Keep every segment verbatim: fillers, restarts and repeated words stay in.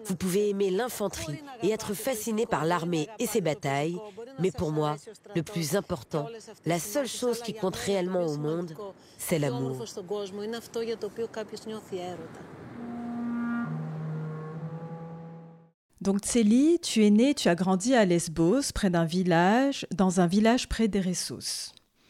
Vous pouvez aimer l'infanterie et être fasciné par l'armée et ses batailles, mais pour moi, le plus important, la seule chose qui compte réellement au monde, c'est l'amour. Donc Tseli, tu es née, tu as grandi à Lesbos, près d'un village, dans un village près d'Eressos.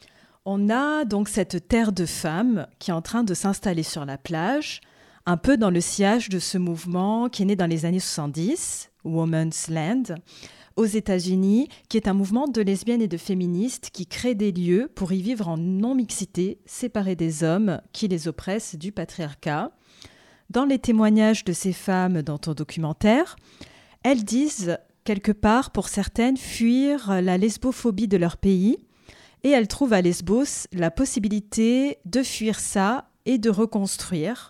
On a donc cette terre de femmes qui est en train de s'installer sur la plage, un peu dans le sillage de ce mouvement qui est né dans les années soixante-dix, Women's Land, aux États-Unis, qui est un mouvement de lesbiennes et de féministes qui crée des lieux pour y vivre en non-mixité, séparés des hommes qui les oppressent du patriarcat. Dans les témoignages de ces femmes dans ton documentaire, elles disent, quelque part, pour certaines, fuir la lesbophobie de leur pays, et elles trouvent à Lesbos la possibilité de fuir ça et de reconstruire.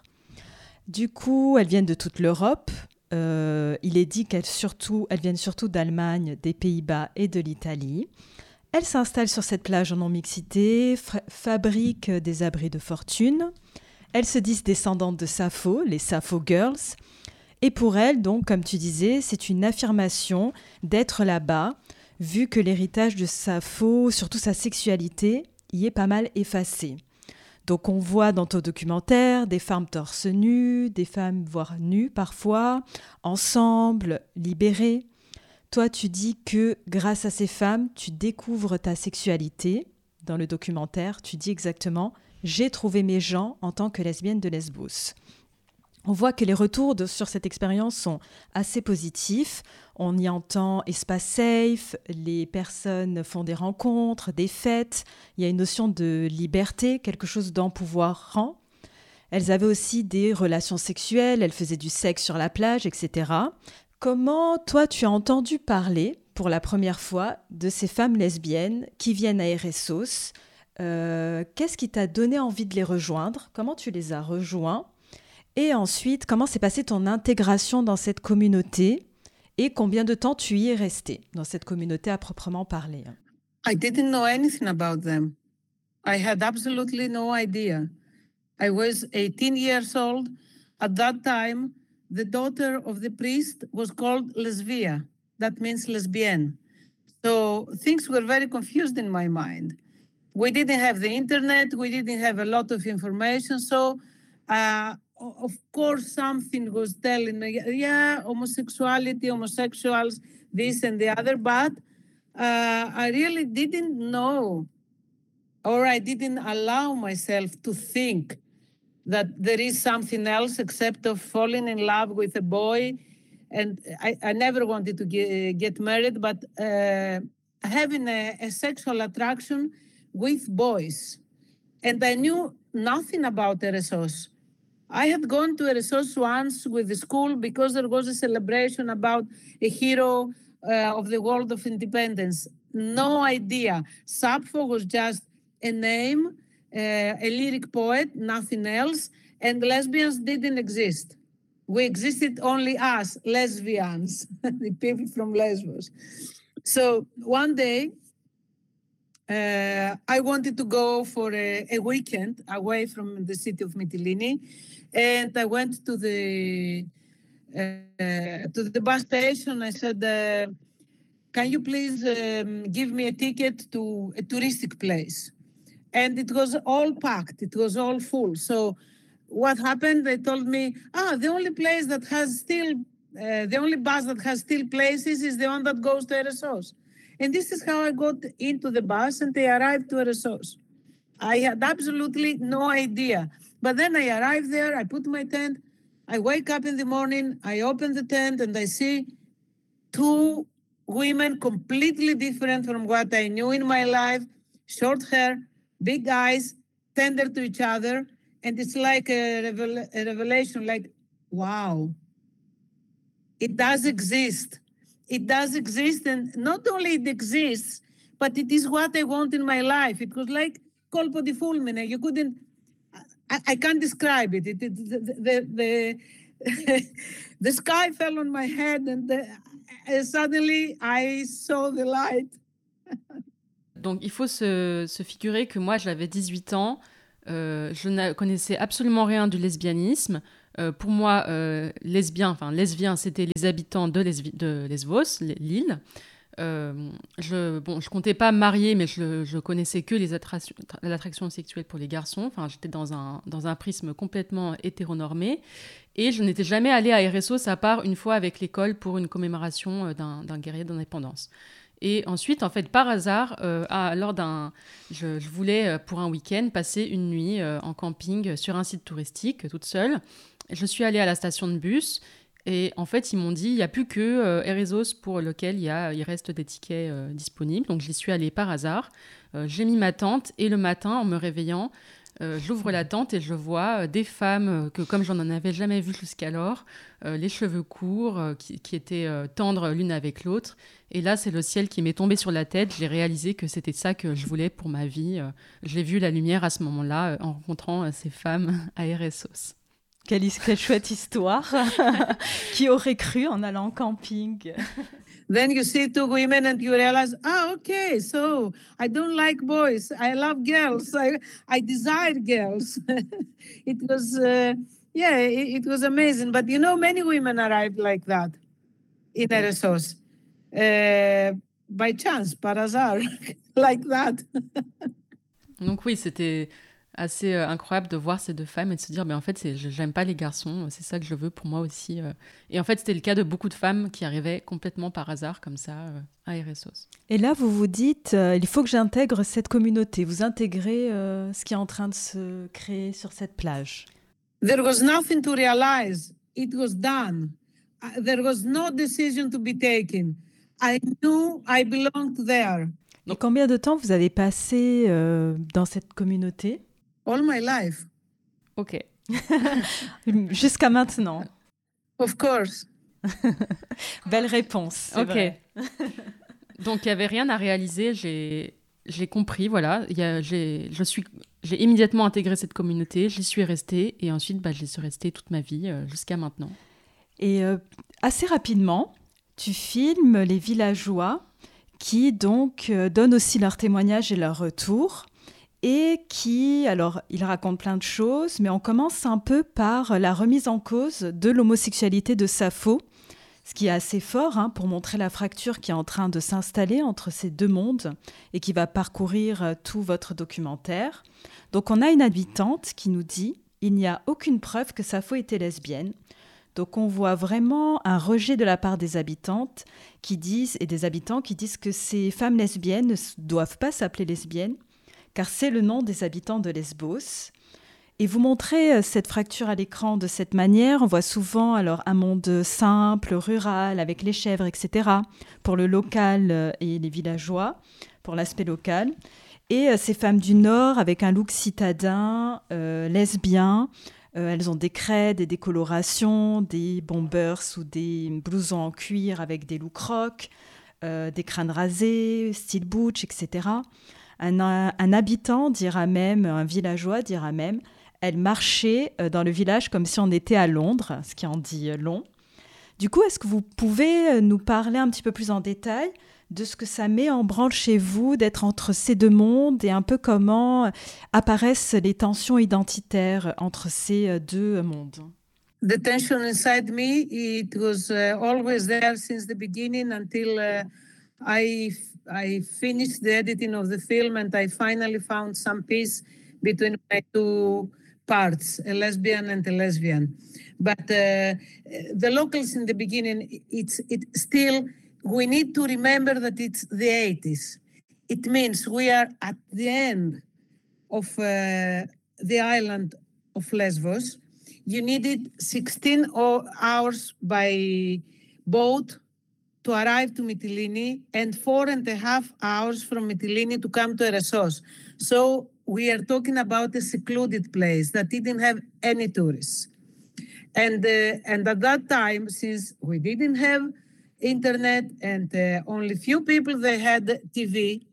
Du coup, elles viennent de toute l'Europe. Euh, il est dit qu'elles, surtout, elles viennent surtout d'Allemagne, des Pays-Bas et de l'Italie. Elles s'installent sur cette plage en non-mixité, fra- fabriquent des abris de fortune. Elles se disent descendantes de Sappho, les Sappho Girls. Et pour elles, donc, comme tu disais, c'est une affirmation d'être là-bas, vu que l'héritage de Sappho, surtout sa sexualité, y est pas mal effacé. Donc on voit dans ton documentaire des femmes torse nu, des femmes voire nues parfois, ensemble, libérées. Toi, tu dis que grâce à ces femmes, tu découvres ta sexualité. Dans le documentaire, tu dis exactement « J'ai trouvé mes gens en tant que lesbienne de Lesbos ». On voit que les retours de, sur cette expérience sont assez positifs. On y entend espace safe, les personnes font des rencontres, des fêtes. Il y a une notion de liberté, quelque chose d'empouvoirant. Elles avaient aussi des relations sexuelles, elles faisaient du sexe sur la plage, et cetera. Comment, toi, tu as entendu parler, pour la première fois, de ces femmes lesbiennes qui viennent à Eressos ? euh, Qu'est-ce qui t'a donné envie de les rejoindre ? Comment tu les as rejoints ? Et ensuite, comment s'est passée ton intégration dans cette communauté et combien de temps tu y es resté dans cette communauté à proprement parler? I didn't know anything about them. I had absolutely no idea. I was eighteen years old. At that time, the daughter of the priest was called Lesbia. That means lesbian. So things were very confused in my mind. We didn't have the internet. We didn't have a lot of information. So, uh, of course, something was telling me, yeah, homosexuality, homosexuals, this and the other. But uh, I really didn't know, or I didn't allow myself to think that there is something else except of falling in love with a boy. And I, I never wanted to get, get married, but uh, having a, a sexual attraction with boys. And I knew nothing about Eressos. I had gone to Eressos once with the school because there was a celebration about a hero uh, of the world of independence. No idea. Sappho was just a name, uh, a lyric poet, nothing else, and lesbians didn't exist. We existed only us, lesbians, the people from Lesbos. So one day, uh, I wanted to go for a, a weekend away from the city of Mytilene, and I went to the uh, to the bus station. I said, uh, "Can you please um, give me a ticket to a touristic place?" And it was all packed. It was all full. So what happened? They told me, "Ah, the only place that has still, uh, the only bus that has still places is the one that goes to Eressos." And this is how I got into the bus, and they arrived to Eressos. I had absolutely no idea. But then I arrived there, I put my tent, I wake up in the morning, I open the tent, and I see two women completely different from what I knew in my life, short hair, big eyes, tender to each other. And it's like a, revel- a revelation, like, wow, it does exist. It does exist, and not only it exists, but it is what I want in my life. It was like colpo di fulmine. You couldn't, I, I can't describe it. it, it the, the, the, the sky fell on my head, and the, uh, suddenly I saw the light. Donc, il faut se, se figurer que moi, j'avais dix-huit ans. Euh, je ne connaissais absolument rien du lesbianisme. Euh, pour moi, euh, lesbien, enfin lesbien, c'était les habitants de, Lesbi- de Lesbos, l'île. Euh, je, bon, je comptais pas me marier, mais je, je connaissais que les attractions, l'attraction sexuelle pour les garçons. Enfin, j'étais dans un, dans un prisme complètement hétéronormé. Et je n'étais jamais allée à Eressos à part une fois avec l'école pour une commémoration d'un, d'un guerrier d'indépendance. Et ensuite, en fait, par hasard, euh, à, lors d'un, je, je voulais, pour un week-end, passer une nuit euh, en camping sur un site touristique, toute seule. Je suis allée à la station de bus. Et en fait, ils m'ont dit, il n'y a plus que euh, Eressos pour lequel il, y a, il reste des tickets euh, disponibles. Donc, j'y suis allée par hasard. Euh, j'ai mis ma tente et le matin, en me réveillant, euh, j'ouvre la tente et je vois euh, des femmes euh, que, comme j'en avais jamais vues jusqu'alors, euh, les cheveux courts, euh, qui, qui étaient euh, tendres l'une avec l'autre. Et là, c'est le ciel qui m'est tombé sur la tête. J'ai réalisé que c'était ça que je voulais pour ma vie. Euh, j'ai vu la lumière à ce moment-là euh, en rencontrant euh, ces femmes à Eressos. Quelle, quelle chouette histoire. Qui aurait cru en allant en camping? Then you see two women and you realize, ah, okay, so I don't like boys. I love girls. I, I desire girls. It was, uh, yeah, it, it was amazing. But you know, many women arrived like that in Eressos. Uh, by chance, par hasard, like that. Donc oui, c'était assez euh, incroyable de voir ces deux femmes et de se dire, mais en fait, c'est, je, j'aime pas les garçons, c'est ça que je veux pour moi aussi. euh. Et en fait, c'était le cas de beaucoup de femmes qui arrivaient complètement par hasard, comme ça, euh, à Eressos. Et là, vous vous dites, euh, il faut que j'intègre cette communauté. Vous intégrez euh, ce qui est en train de se créer sur cette plage. There was nothing to realize. It was done. Uh, there was no decision to be taken. I knew I belonged there. Et combien de temps vous avez passé euh, dans cette communauté? All my life. Ok. Jusqu'à maintenant. Of course. Belle réponse. C'est ok. vrai. Donc, il n'y avait rien à réaliser. J'ai, j'ai compris, voilà. Il y a, j'ai, je suis, j'ai immédiatement intégré cette communauté. J'y suis restée. Et ensuite, bah, j'y suis restée toute ma vie, euh, jusqu'à maintenant. Et euh, assez rapidement, tu filmes les villageois qui donc euh, donnent aussi leur témoignage et leur retour. Et qui, alors, il raconte plein de choses, mais on commence un peu par la remise en cause de l'homosexualité de Sappho, ce qui est assez fort hein, pour montrer la fracture qui est en train de s'installer entre ces deux mondes et qui va parcourir tout votre documentaire. Donc, on a une habitante qui nous dit « Il n'y a aucune preuve que Sappho était lesbienne ». Donc, on voit vraiment un rejet de la part des habitantes qui disent, et des habitants qui disent que ces femmes lesbiennes ne doivent pas s'appeler lesbiennes, car c'est le nom des habitants de Lesbos. Et vous montrez cette fracture à l'écran de cette manière. On voit souvent alors un monde simple, rural, avec les chèvres, et cetera, pour le local et les villageois, pour l'aspect local. Et ces femmes du Nord, avec un look citadin, euh, lesbien, euh, elles ont des crêtes, des décolorations, des bombers ou des blousons en cuir avec des looks rock, euh, des crânes rasés, style butch, et cetera. Un, un habitant dira même, un villageois dira même, elle marchait dans le village comme si on était à Londres, ce qui en dit long. Du coup, est-ce que vous pouvez nous parler un petit peu plus en détail de ce que ça met en branle chez vous d'être entre ces deux mondes et un peu comment apparaissent les tensions identitaires entre ces deux mondes? The tension inside me, it was uh, always there since the beginning until uh, I I finished the editing of the film and I finally found some peace between my two parts, a lesbian and a lesbian. But uh, the locals in the beginning, it's it still, we need to remember that it's the eighties. It means we are at the end of uh, the island of Lesbos. You needed sixteen hours by boat to arrive to Mytilene and four and a half hours from Mytilene to come to Eressos. So we are talking about a secluded place that didn't have any tourists. And, uh, and at that time, since we didn't have internet and uh, only few people, they had T V,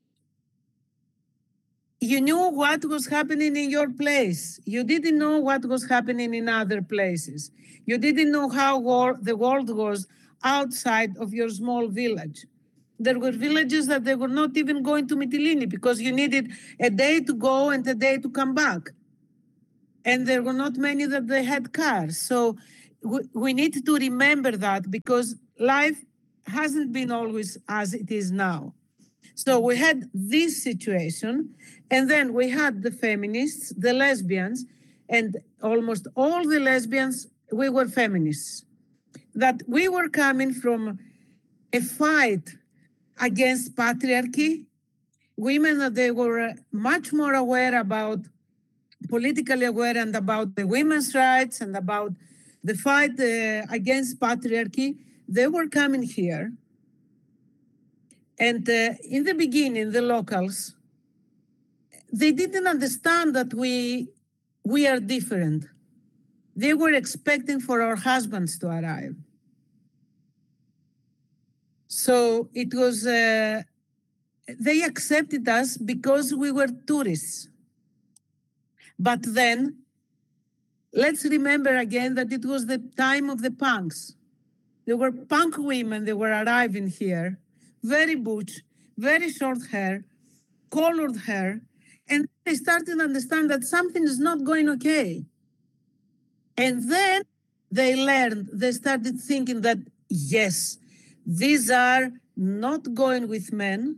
you knew what was happening in your place. You didn't know what was happening in other places. You didn't know how war- the world was outside of your small village. There were villages that they were not even going to Mytilene because you needed a day to go and a day to come back. and there were not many that they had cars. So we, we need to remember that, because life hasn't been always as it is now. So we had this situation, and then we had the feminists, the lesbians, and almost all the lesbians, we were feminists. That we were coming from a fight against patriarchy. Women, they were much more aware about, politically aware, and about the women's rights and about the fight uh, against patriarchy. They were coming here. And uh, in the beginning, the locals, they didn't understand that we, we are different. They were expecting for our husbands to arrive. So it was, uh, they accepted us because we were tourists. But then, let's remember again that it was the time of the punks. There were punk women that were arriving here, very butch, very short hair, colored hair, and they started to understand that something is not going okay. And then they learned, they started thinking that, yes, these are not going with men,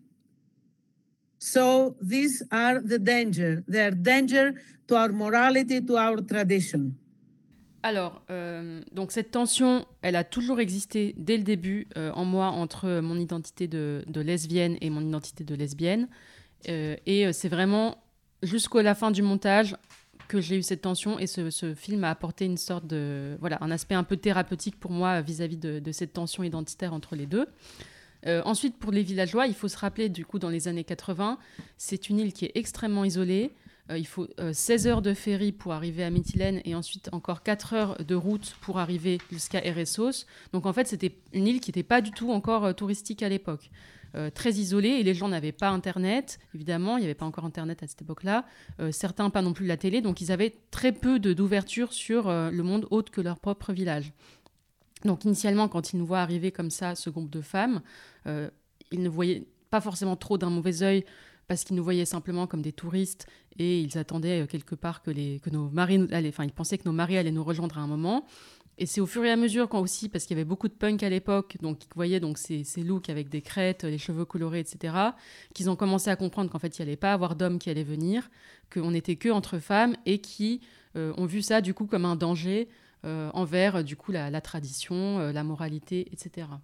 so these are the danger. They are danger to our morality, to our tradition. Alors, euh, donc cette tension, elle a toujours existé dès le début euh, en moi entre mon identité de, de lesbienne et mon identité de lesbienne. Euh, et c'est vraiment jusqu'à la fin du montage que j'ai eu cette tension, et ce, ce film a apporté une sorte de... Voilà, un aspect un peu thérapeutique pour moi vis-à-vis de, de cette tension identitaire entre les deux. Euh, ensuite, pour les villageois, il faut se rappeler, du coup, dans les années quatre-vingts, c'est une île qui est extrêmement isolée. Euh, il faut euh, seize heures de ferry pour arriver à Mytilène, et ensuite encore quatre heures de route pour arriver jusqu'à Eressos. Donc en fait, c'était une île qui n'était pas du tout encore euh, touristique à l'époque. Euh, très isolée, et les gens n'avaient pas Internet, évidemment, il n'y avait pas encore Internet à cette époque-là, euh, certains pas non plus la télé, donc ils avaient très peu de, d'ouverture sur euh, le monde autre que leur propre village. Donc initialement, quand ils nous voient arriver comme ça, ce groupe de femmes, euh, ils ne voyaient pas forcément trop d'un mauvais œil, parce qu'ils nous voyaient simplement comme des touristes, et ils attendaient quelque part que, les, que nos maris allaient, enfin ils pensaient que nos maris allaient nous rejoindre à un moment. Et c'est au fur et à mesure, quand aussi, parce qu'il y avait beaucoup de punk à l'époque, donc ils voyaient donc ces, ces looks avec des crêtes, les cheveux colorés, et cetera, qu'ils ont commencé à comprendre qu'en fait il n'y allait pas avoir d'hommes qui allaient venir, qu'on n'était que entre femmes, et qui euh, ont vu ça du coup comme un danger euh, envers du coup la, la tradition, euh, la moralité, et cetera.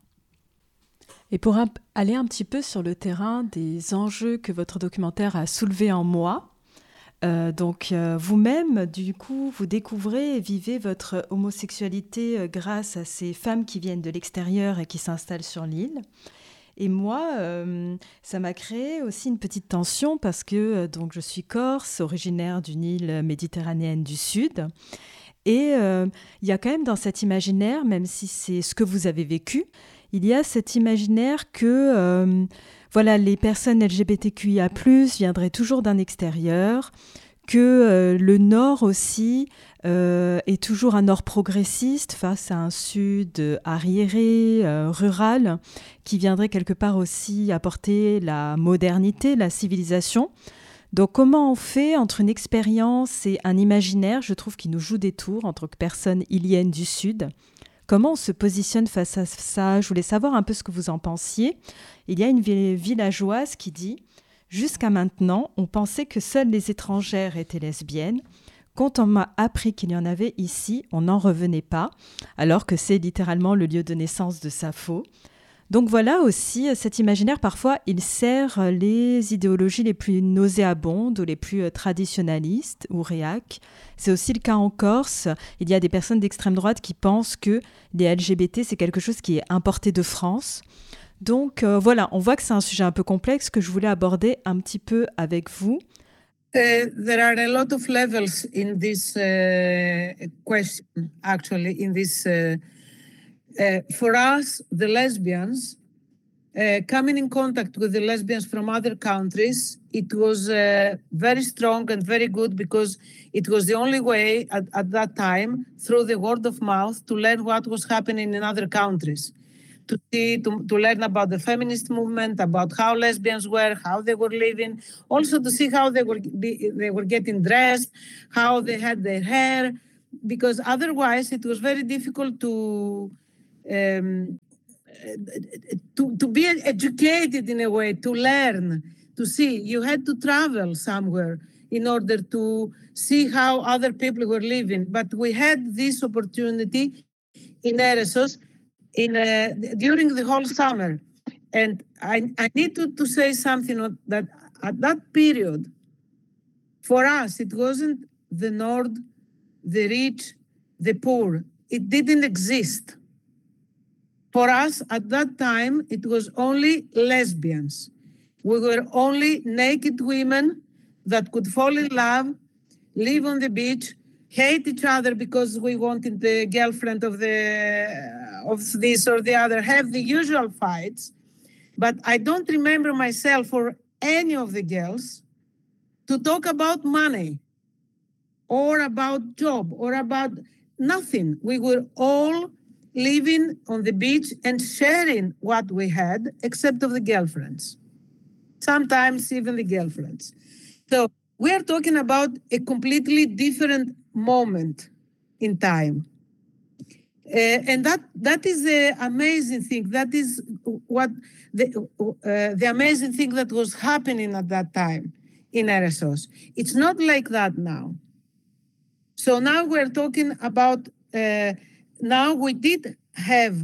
Et pour un, aller un petit peu sur le terrain des enjeux que votre documentaire a soulevés en moi, euh, donc euh, vous-même, du coup, vous découvrez et vivez votre homosexualité euh, grâce à ces femmes qui viennent de l'extérieur et qui s'installent sur l'île. Et moi, euh, ça m'a créé aussi une petite tension parce que euh, donc, je suis corse, originaire d'une île méditerranéenne du Sud. Et euh, il y a quand même dans cet imaginaire, même si c'est ce que vous avez vécu, il y a cet imaginaire que euh, voilà, les personnes L G B T Q I A plus, viendraient toujours d'un extérieur, que euh, le Nord aussi euh, est toujours un Nord progressiste face à un Sud arriéré, euh, rural, qui viendrait quelque part aussi apporter la modernité, la civilisation. Donc comment on fait entre une expérience et un imaginaire, je trouve, qui nous joue des tours en tant que personne ilienne du Sud. Comment on se positionne face à ça? Je voulais savoir un peu ce que vous en pensiez. Il y a une villageoise qui dit « Jusqu'à maintenant, on pensait que seules les étrangères étaient lesbiennes. Quand on m'a appris qu'il y en avait ici, on n'en revenait pas, alors que c'est littéralement le lieu de naissance de Sappho. » Donc voilà aussi, cet imaginaire, parfois, il sert les idéologies les plus nauséabondes ou les plus traditionnalistes ou réac. C'est aussi le cas en Corse. Il y a des personnes d'extrême droite qui pensent que les L G B T, c'est quelque chose qui est importé de France. Donc euh, voilà, on voit que c'est un sujet un peu complexe que je voulais aborder un petit peu avec vous. Uh, there are a lot of levels in this uh, question, actually, in this... Uh, Uh, for us, the lesbians, uh, coming in contact with the lesbians from other countries, it was uh, very strong and very good because it was the only way at, at that time, through the word of mouth, to learn what was happening in other countries, to see, to, to learn about the feminist movement, about how lesbians were, how they were living, also to see how they were be, they were getting dressed, how they had their hair, because otherwise it was very difficult to um, to, to be educated in a way, to learn, to see. You had to travel somewhere in order to see how other people were living. But we had this opportunity in Eresos in uh, during the whole summer. And I, I need to, to say something that at that period, for us, it wasn't the North, the rich, the poor. It didn't exist. For us, at that time, it was only lesbians. We were only naked women that could fall in love, live on the beach, hate each other because we wanted the girlfriend of the of this or the other, have the usual fights. But I don't remember myself or any of the girls to talk about money or about job or about nothing. We were all living on the beach and sharing what we had, except of the girlfriends. Sometimes even the girlfriends. So we are talking about a completely different moment in time. Uh, and that that is the amazing thing. That is what the, uh, the amazing thing that was happening at that time in Eresos. It's not like that now. So now we're talking about, uh, now we did have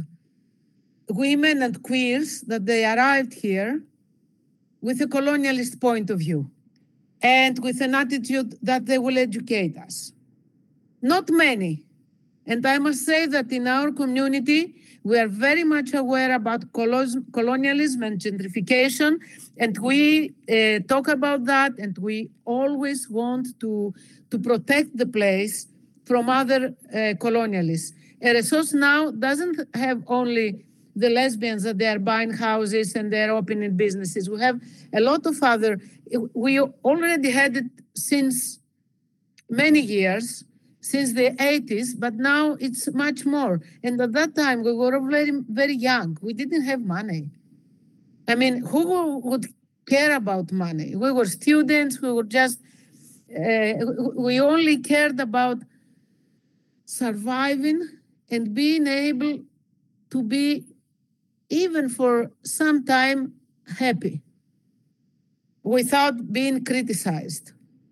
women and queers that they arrived here with a colonialist point of view and with an attitude that they will educate us. Not many. And I must say that in our community, we are very much aware about colonialism and gentrification, and we uh, talk about that, and we always want to, to protect the place from other uh, colonialists. Eresos now doesn't have only the lesbians that they are buying houses and they're opening businesses. We have a lot of other, we already had it since many years, since the eighties, but now it's much more. And at that time, we were very, very young. We didn't have money. I mean, who would care about money? We were students. We were just, uh, we only cared about surviving and being able to be, even for some time, happy without being criticized.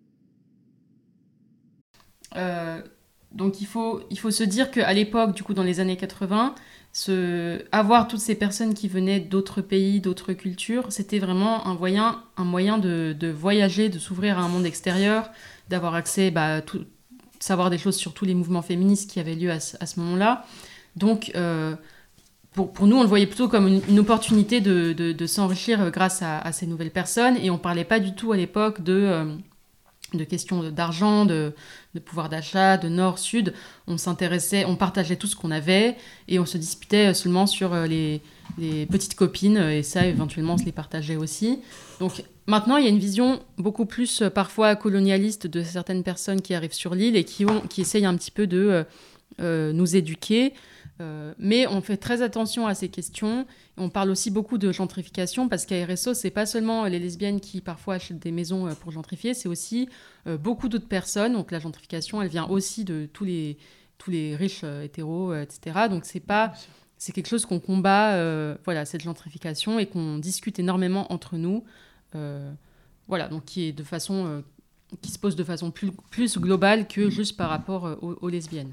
Euh, donc il faut, il faut se dire qu'à l'époque, du coup dans les années quatre-vingts, ce, avoir toutes ces personnes qui venaient d'autres pays, d'autres cultures, c'était vraiment un moyen, un moyen de, de voyager, de s'ouvrir à un monde extérieur, d'avoir accès, bah, tout, savoir des choses sur tous les mouvements féministes qui avaient lieu à ce, à ce moment-là. Donc euh, pour, pour nous, on le voyait plutôt comme une, une opportunité de, de, de s'enrichir grâce à, à ces nouvelles personnes, et on ne parlait pas du tout à l'époque de... Euh, de questions d'argent, de, de pouvoir d'achat, de nord-sud. On s'intéressait, on partageait tout ce qu'on avait et on se disputait seulement sur les, les petites copines, et ça, éventuellement, on se les partageait aussi. Donc maintenant, il y a une vision beaucoup plus parfois colonialiste de certaines personnes qui arrivent sur l'île et qui, ont, qui essayent un petit peu de euh, nous éduquer. Euh, mais on fait très attention à ces questions. On parle aussi beaucoup de gentrification, parce qu'à Eresos, c'est pas seulement les lesbiennes qui parfois achètent des maisons pour gentrifier, c'est aussi euh, beaucoup d'autres personnes. Donc la gentrification, elle vient aussi de tous les, tous les riches euh, hétéros, euh, et cetera. Donc c'est pas, c'est quelque chose qu'on combat, euh, voilà, cette gentrification, et qu'on discute énormément entre nous. Euh, voilà, donc qui est de façon, euh, qui se pose de façon plus, plus globale que juste par rapport euh, aux, aux lesbiennes.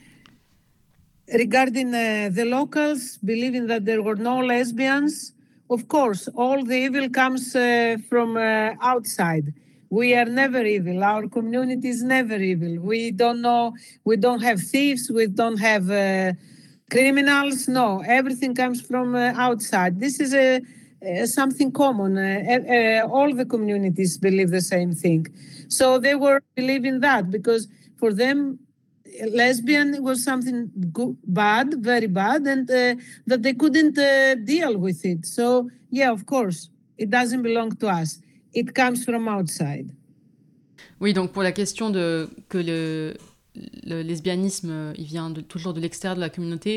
Regarding uh, the locals believing that there were no lesbians, of course, all the evil comes uh, from uh, outside. We are never evil. Our community is never evil. We don't know, we don't have thieves, we don't have uh, criminals. No, everything comes from uh, outside. This is a, uh, something common. Uh, uh, all the communities believe the same thing. So they were believing that, because for them, lesbian was something good, bad, very bad, and uh, that they couldn't uh, deal with it. So, yeah, of course, it doesn't belong to us. It comes from outside. Oui, donc pour la question de que le, le lesbianisme, il vient de, toujours de l'extérieur de la communauté,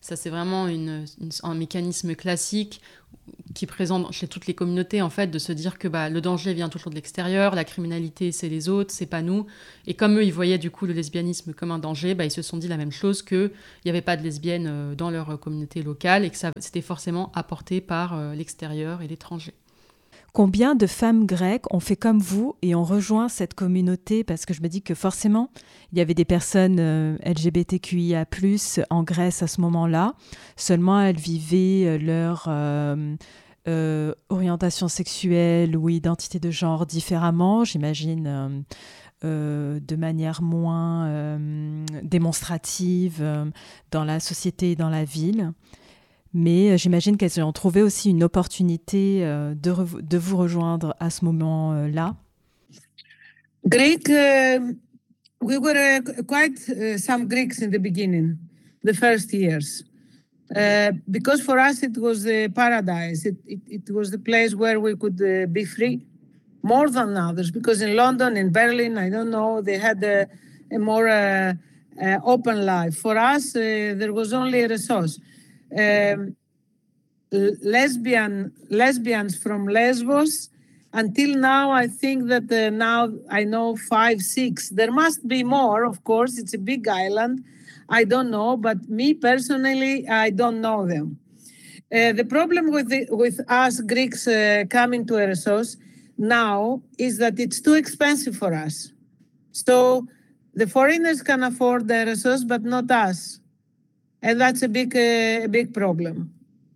Ça, c'est vraiment une, une, un mécanisme classique qui est présent chez toutes les communautés, en fait, de se dire que bah, le danger vient toujours de l'extérieur, la criminalité, c'est les autres, c'est pas nous. Et comme eux, ils voyaient du coup le lesbianisme comme un danger, bah, ils se sont dit la même chose, qu'il n'y avait pas de lesbiennes dans leur communauté locale et que ça, c'était forcément apporté par euh, l'extérieur et l'étranger. Combien de femmes grecques ont fait comme vous et ont rejoint cette communauté? Parce que je me dis que forcément, il y avait des personnes euh, L G B T Q I A plus, en Grèce à ce moment-là. Seulement, elles vivaient leur euh, euh, orientation sexuelle ou identité de genre différemment, j'imagine, euh, euh, de manière moins euh, démonstrative euh, dans la société et dans la ville. Mais j'imagine qu'elles ont trouvé aussi une opportunité euh, de, re- de vous rejoindre à ce moment-là. Greek, uh, we were uh, quite uh, some Greeks in the beginning, the first years. Uh, because for us it was a paradise. It, it, it was the place where we could uh, be free, more than others. Because in London, in Berlin, I don't know, they had a, a more uh, uh, open life. For us, uh, there was only a resource. Um, lesbian lesbians from Lesbos. Until now, I think that uh, now I know five, six. There must be more, of course. It's a big island. I don't know, but me personally, I don't know them. Uh, the problem with the, with us Greeks uh, coming to Eresos now is that it's too expensive for us. So the foreigners can afford the Eresos, but not us. And that's a big, uh, a big problem.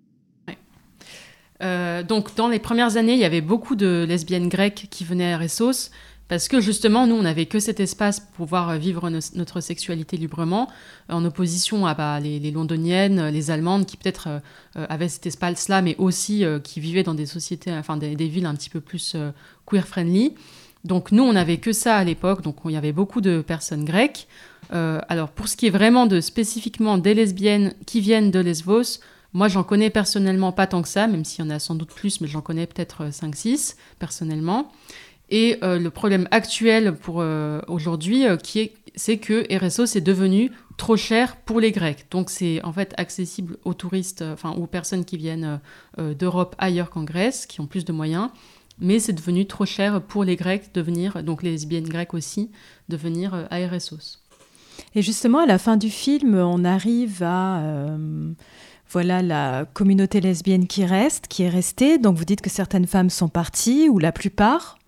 Euh, donc, dans les premières années, il y avait beaucoup de lesbiennes grecques qui venaient à Ressos parce que justement, nous, on n'avait que cet espace pour pouvoir vivre no- notre sexualité librement, en opposition à bah, les, les londoniennes, les allemandes qui peut-être euh, avaient cet espace-là, mais aussi euh, qui vivaient dans des sociétés, enfin des, des villes un petit peu plus euh, queer-friendly. Donc, nous, on n'avait que ça à l'époque, donc il y avait beaucoup de personnes grecques. Euh, alors, pour ce qui est vraiment de spécifiquement des lesbiennes qui viennent de Lesbos, moi, j'en connais personnellement pas tant que ça, même s'il y en a sans doute plus, mais j'en connais peut-être cinq six personnellement. Et euh, le problème actuel pour euh, aujourd'hui, euh, qui est, c'est que Eresos est devenu trop cher pour les Grecs. Donc, c'est en fait accessible aux touristes, enfin aux personnes qui viennent euh, d'Europe ailleurs qu'en Grèce, qui ont plus de moyens. Mais c'est devenu trop cher pour les Grecs de venir, donc les lesbiennes grecques aussi, de venir euh, à Eresos. Et justement, à la fin du film, on arrive à... Euh... Voilà la communauté lesbienne qui reste, qui est restée. Donc vous dites que certaines femmes sont parties, ou la plupart,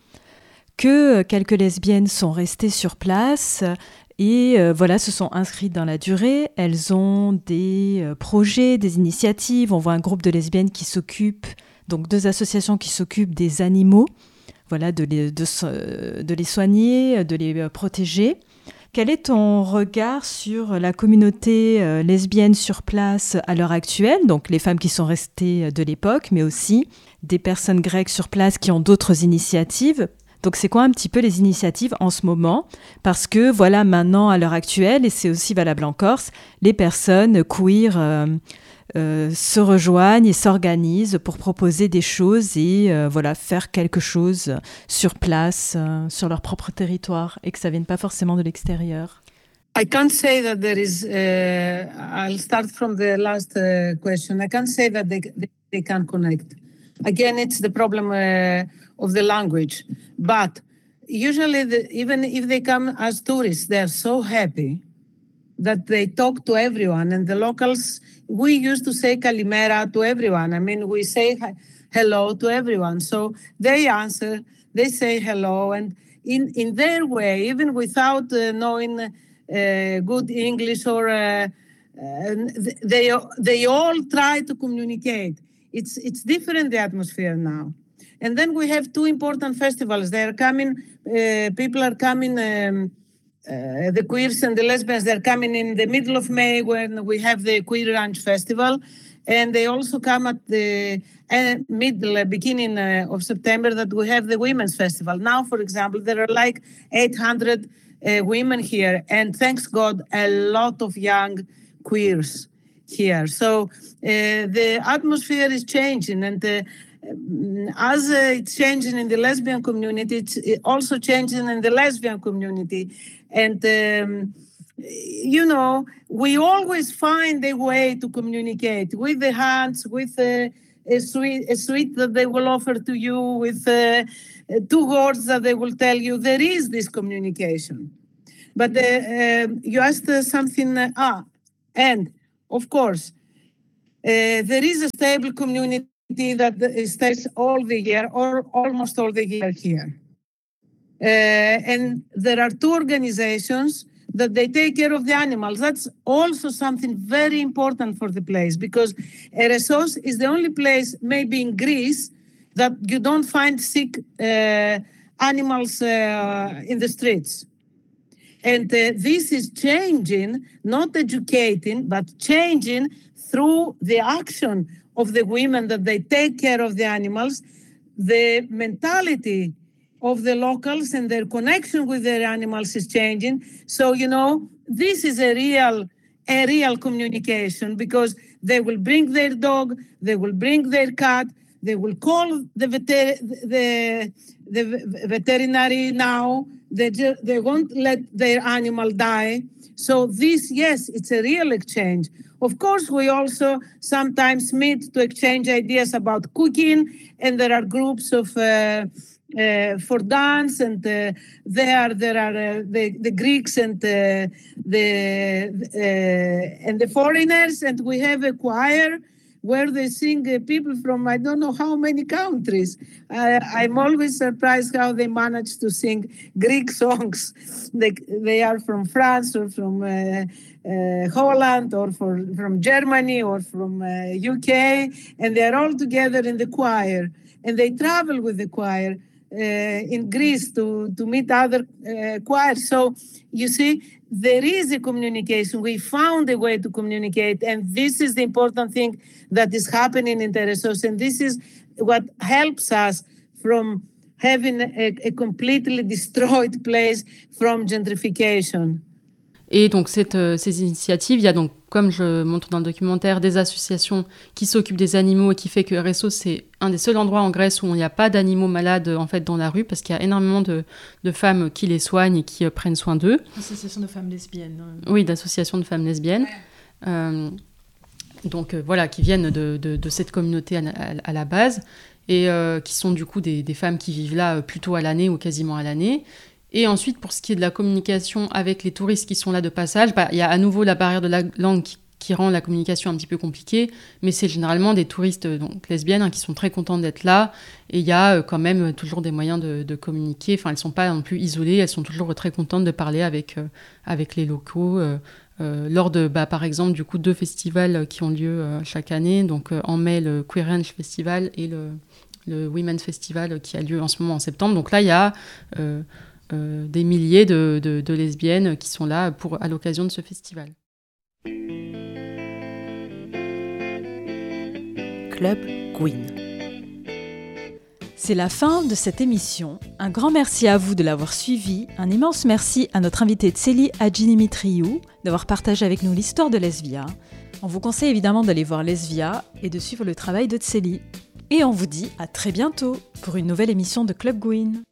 que quelques lesbiennes sont restées sur place et euh, voilà, se sont inscrites dans la durée. Elles ont des euh, projets, des initiatives. On voit un groupe de lesbiennes qui s'occupent, donc deux associations qui s'occupent des animaux, voilà, de les, de, de les soigner, de les protéger. Quel est ton regard sur la communauté euh, lesbienne sur place à l'heure actuelle, donc les femmes qui sont restées de l'époque, mais aussi des personnes grecques sur place qui ont d'autres initiatives? Donc c'est quoi un petit peu les initiatives en ce moment? Parce que voilà, maintenant à l'heure actuelle, et c'est aussi valable en Corse, les personnes queer euh, euh, se rejoignent et s'organisent pour proposer des choses et euh, voilà, faire quelque chose sur place, euh, sur leur propre territoire, et que ça ne vienne pas forcément de l'extérieur. I can't say that there is, uh, I'll start from the last uh, question. I can't say that they, they, they can connect. Again, it's the problem uh, of the language. But usually, the, even if they come as tourists, they're so happy that they talk to everyone. And the locals, we used to say kalimera to everyone. I mean, we say hello to everyone. So they answer, they say hello. And in, in their way, even without uh, knowing uh, good English or uh, uh, they, they all try to communicate. It's, it's different, the atmosphere now. And then we have two important festivals. They are coming, uh, people are coming, um, Uh, the queers and the lesbians, they're coming in the middle of May when we have the Queer Ranch Festival. And they also come at the uh, middle, uh, beginning uh, of September that we have the Women's Festival. Now, for example, there are like eight hundred uh, women here. And thanks God, a lot of young queers here. So uh, the atmosphere is changing. And uh, as uh, it's changing in the lesbian community, it's also changing in the lesbian community. And um, you know, we always find a way to communicate with the hands, with a, a sweet, a sweet that they will offer to you, with uh, two words that they will tell you. There is this communication. But uh, uh, you asked uh, something, uh, ah, and of course, uh, there is a stable community that stays all the year, or almost all the year here. Uh, and there are two organizations that they take care of the animals. That's also something very important for the place, because Eresos is the only place, maybe in Greece, that you don't find sick uh, animals uh, in the streets. And uh, this is changing, not educating, but changing through the action of the women that they take care of the animals, the mentality of the locals and their connection with their animals is changing. So, you know, this is a real, a real communication, because they will bring their dog, they will bring their cat, they will call the, veter- the, the veterinary now. They, ju- they won't let their animal die. So this, yes, it's a real exchange. Of course, we also sometimes meet to exchange ideas about cooking, and there are groups of uh, uh, for dance, and uh, there there are uh, the the Greeks and uh, the uh, and the foreigners, and we have a choir where they sing uh, people from I don't know how many countries. Uh, I'm always surprised how they manage to sing Greek songs. They, they are from France or from uh, uh, Holland or for, from Germany or from uh, U K, and they're all together in the choir. And they travel with the choir uh, in Greece to, to meet other uh, choirs. So you see, there is a communication. We found a way to communicate, and this is the important thing that is happening in Eresos, and this is what helps us from having a, a completely destroyed place from gentrification. Et donc cette, euh, ces initiatives, il y a donc, comme je montre dans le documentaire, des associations qui s'occupent des animaux et qui fait que Eresos, c'est un des seuls endroits en Grèce où il n'y a pas d'animaux malades en fait dans la rue, parce qu'il y a énormément de, de femmes qui les soignent et qui euh, prennent soin d'eux. Association de femmes lesbiennes. Oui, d'associations de femmes lesbiennes. Ouais. Euh, donc euh, voilà, qui viennent de, de, de cette communauté à, à, à la base, et euh, qui sont du coup des, des femmes qui vivent là euh, plutôt à l'année ou quasiment à l'année. Et ensuite, pour ce qui est de la communication avec les touristes qui sont là de passage, bah, il y a à nouveau la barrière de la langue qui, qui rend la communication un petit peu compliquée, mais c'est généralement des touristes donc, lesbiennes hein, qui sont très contentes d'être là, et il y a euh, quand même toujours des moyens de, de communiquer. Enfin, elles ne sont pas non plus isolées, elles sont toujours très contentes de parler avec, euh, avec les locaux, euh, euh, lors de, bah, par exemple, du coup, deux festivals qui ont lieu euh, chaque année. Donc, euh, en mai, le Queer Ranch Festival et le, le Women's Festival qui a lieu en ce moment en septembre. Donc là, il y a... Euh, Euh, des milliers de, de, de lesbiennes qui sont là pour, à l'occasion de ce festival. Club Queen. C'est la fin de cette émission. Un grand merci à vous de l'avoir suivi. Un immense merci à notre invitée Tseli Hadjidimitriou d'avoir partagé avec nous l'histoire de Lesvia. On vous conseille évidemment d'aller voir Lesvia et de suivre le travail de Tseli. Et on vous dit à très bientôt pour une nouvelle émission de Club Queen.